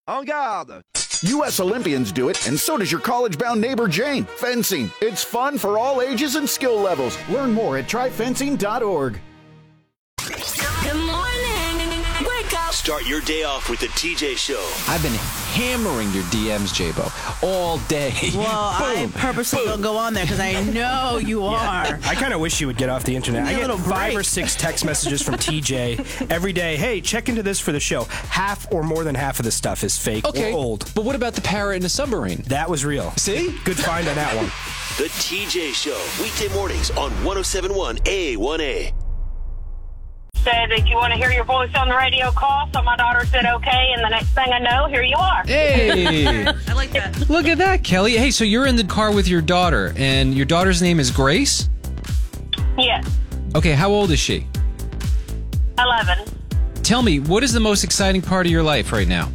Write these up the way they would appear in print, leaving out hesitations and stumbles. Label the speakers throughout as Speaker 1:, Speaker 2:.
Speaker 1: En garde!
Speaker 2: U.S. Olympians do it, and so does your college-bound neighbor Jane. Fencing. It's fun for all ages and skill levels. Learn more at tryfencing.org.
Speaker 3: Good morning. Wake up.
Speaker 4: Start your day off with the TJ Show.
Speaker 5: I've been hammering your DMs, J-Bo, all day.
Speaker 6: Well, I purposely don't go on there because I know you are.
Speaker 7: I kind of wish you would get off the internet. I get 5 or 6 text messages from TJ every day. Hey, check into this for the show. Half or more than half of the stuff is fake or old.
Speaker 5: But what about the parrot in the submarine?
Speaker 7: That was real.
Speaker 5: See?
Speaker 7: Good find on that one.
Speaker 4: The TJ Show. Weekday mornings on 107.1 A1A.
Speaker 8: Said if you want to hear your voice on the radio, call. So my daughter said okay, and the next thing I know, here you are.
Speaker 9: Hey!
Speaker 8: I like that.
Speaker 9: Look at that, Kelly. Hey, so you're in the car with your daughter, and your daughter's name is Grace?
Speaker 8: Yes,
Speaker 9: Okay, how old is she?
Speaker 8: 11.
Speaker 9: Tell me, what is the most exciting part of your life right now?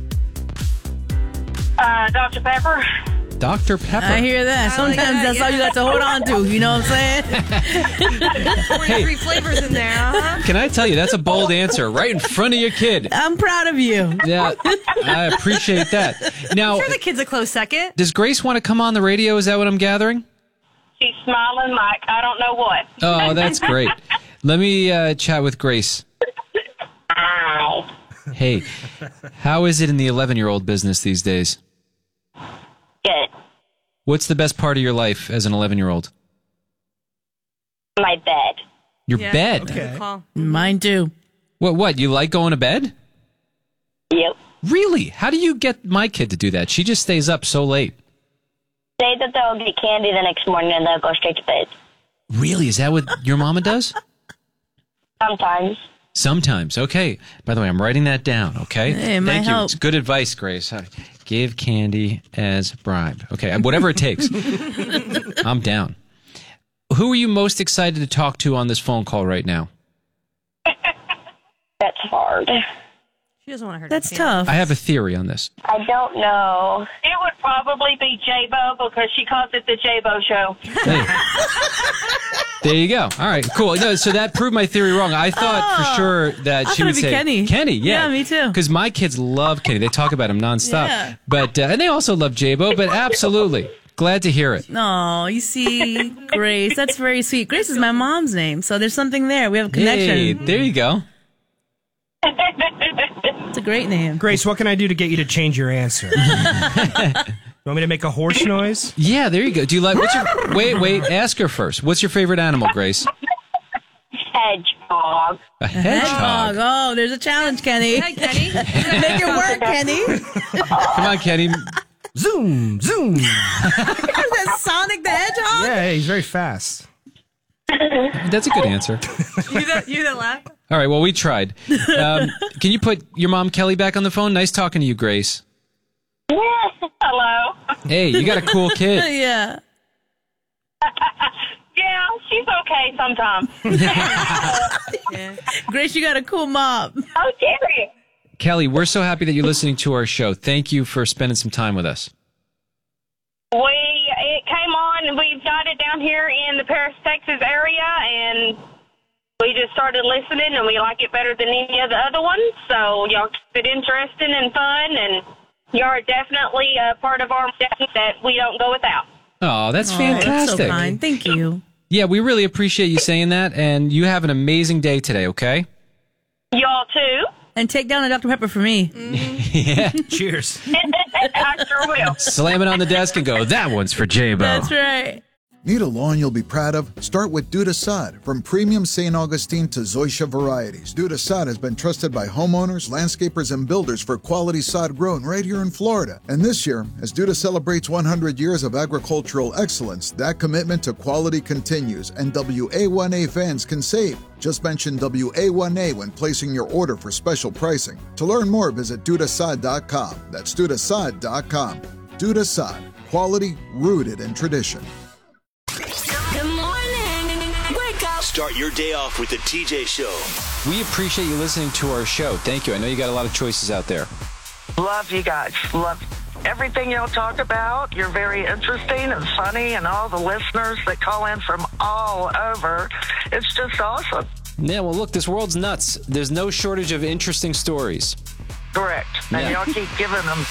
Speaker 8: Dr. Pepper.
Speaker 9: Dr. Pepper.
Speaker 6: I hear that. Sometimes that's all you got to hold on to. You know what I'm saying?
Speaker 10: 43 flavors in there, huh?
Speaker 9: Can I tell you, that's a bold answer right in front of your kid.
Speaker 6: I'm proud of you.
Speaker 9: Yeah, I appreciate that. Now,
Speaker 10: I'm sure the kid's a close second.
Speaker 9: does Grace want to come on the radio? Is that what I'm gathering?
Speaker 8: She's smiling like I don't know what.
Speaker 9: Oh, that's great. Let me chat with Grace.
Speaker 8: Ow.
Speaker 9: Hey, how is it in the 11-year-old business these days?
Speaker 8: Good.
Speaker 9: What's the best part of your life as an 11-year-old?
Speaker 8: My bed.
Speaker 9: Your bed?
Speaker 10: Good call.
Speaker 6: Mine too.
Speaker 9: What, you like going to bed?
Speaker 8: Yep.
Speaker 9: Really? How do you get my kid to do that? She just stays up so late.
Speaker 8: Say that they'll get candy the next morning and they'll go straight to bed.
Speaker 9: Really? Is that what your mama does?
Speaker 8: Sometimes.
Speaker 9: Sometimes. Okay. By the way, I'm writing that down, okay?
Speaker 6: Hey, it might
Speaker 9: Thank you.
Speaker 6: help.
Speaker 9: It's good advice, Grace. Give candy as bribe. Okay, whatever it takes. I'm down. Who are you most excited to talk to on this phone call right now?
Speaker 8: That's hard.
Speaker 10: She doesn't want to hurt
Speaker 6: That's
Speaker 10: her
Speaker 6: tough.
Speaker 9: I have a theory on this.
Speaker 8: I don't know. It would probably be J-Bo because she calls it the J-Bo show.
Speaker 9: Hey. There you go. All right, cool. No, so that proved my theory wrong. I thought for sure that she would
Speaker 6: be
Speaker 9: say
Speaker 6: Kenny.
Speaker 9: Kenny, yeah.
Speaker 6: Yeah, me too.
Speaker 9: Because my kids love Kenny. They talk about him nonstop.
Speaker 6: Yeah.
Speaker 9: But and they also love J-Bo, but absolutely. Glad to hear it.
Speaker 6: Oh, you see, Grace. That's very sweet. Grace is my mom's name, so there's something there. We have a connection.
Speaker 9: Hey, there you go.
Speaker 6: It's a great name.
Speaker 7: Grace, what can I do to get you to change your answer? You want me to make a horse noise?
Speaker 9: Yeah, there you go. Do you like? Wait. Ask her first. What's your favorite animal, Grace?
Speaker 8: Hedgehog.
Speaker 9: A hedgehog.
Speaker 6: Oh, there's a challenge, Kenny.
Speaker 10: Hey, Kenny.
Speaker 6: Make it work, Kenny.
Speaker 9: Come on, Kenny.
Speaker 7: Zoom, zoom.
Speaker 6: Is that Sonic the Hedgehog?
Speaker 7: Yeah, he's very fast.
Speaker 9: That's a good answer.
Speaker 10: You that laugh?
Speaker 9: All right. Well, we tried. Can you put your mom, Kelly, back on the phone? Nice talking to you, Grace.
Speaker 8: Hello.
Speaker 9: Hey, you got a cool kid.
Speaker 6: Yeah.
Speaker 8: Yeah, she's okay sometimes.
Speaker 6: Yeah. Grace, you got a cool mom.
Speaker 8: How dare you?
Speaker 9: Kelly, we're so happy that you're listening to our show. Thank you for spending some time with us.
Speaker 8: It came on, we've got it down here in the Paris, Texas area, and we just started listening, and we like it better than any of the other ones. So y'all keep it interesting and fun, and you are definitely a part of our that we don't go without.
Speaker 9: Oh, that's
Speaker 6: That's
Speaker 9: fantastic.
Speaker 6: so kind. Thank you.
Speaker 9: Yeah, we really appreciate you saying that, and you have an amazing day today, okay?
Speaker 8: Y'all too.
Speaker 6: And take down a Dr. Pepper for me.
Speaker 9: Yeah.
Speaker 7: Cheers.
Speaker 8: I sure will.
Speaker 9: Slam it on the desk and go, that one's for J-Bo.
Speaker 6: That's right.
Speaker 11: Need a lawn you'll be proud of? Start with Duda Sod. From premium St. Augustine to Zoysia varieties, Duda Sod has been trusted by homeowners, landscapers, and builders for quality sod grown right here in Florida. And this year, as Duda celebrates 100 years of agricultural excellence, that commitment to quality continues, and WA1A fans can save. Just mention WA1A when placing your order for special pricing. To learn more, visit dudasod.com. That's dudasod.com. Duda Sod. Quality rooted in tradition.
Speaker 3: Good morning. Wake up.
Speaker 4: Start your day off with the TJ Show.
Speaker 9: We appreciate you listening to our show. Thank you. I know you got a lot of choices out there.
Speaker 12: Love you guys. Love everything y'all talk about. You're very interesting and funny, and all the listeners that call in from all over. It's just awesome.
Speaker 9: Yeah, well, look, this world's nuts. There's no shortage of interesting stories.
Speaker 12: Correct. And y'all keep giving them